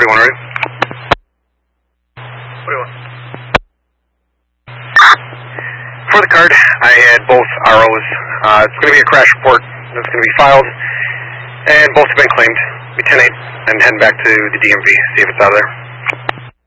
41, ready? What do you want? For the card, I had both ROs. It's going to be a crash report that's going to be filed, and both have been claimed. Be 10-8 and heading back to the DMV, see if it's out of there.